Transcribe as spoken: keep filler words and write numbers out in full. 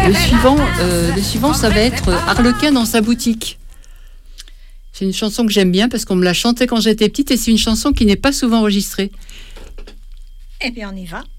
Le suivant, euh, le suivant, ça va être Harlequin dans sa boutique. C'est une chanson que j'aime bien parce qu'on me l'a chantée quand j'étais petite et c'est une chanson qui n'est pas souvent enregistrée. Eh bien, on y va.